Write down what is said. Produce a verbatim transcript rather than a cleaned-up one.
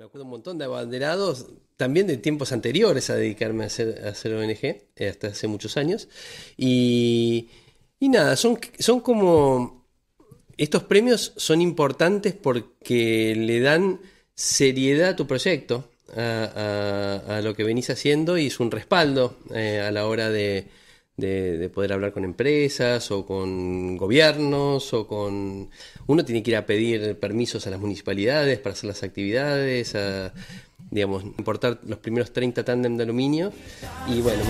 acuerdo un montón de abanderados, también de tiempos anteriores a dedicarme a hacer, a hacer O N G, eh, hasta hace muchos años. Y, y nada, son, son como... Estos premios son importantes porque le dan seriedad a tu proyecto, a, a- a lo que venís haciendo, y es un respaldo eh, a la hora de, de- de poder hablar con empresas o con gobiernos o con... Uno tiene que ir a pedir permisos a las municipalidades para hacer las actividades, a, digamos, importar los primeros treinta tándem de aluminio y bueno,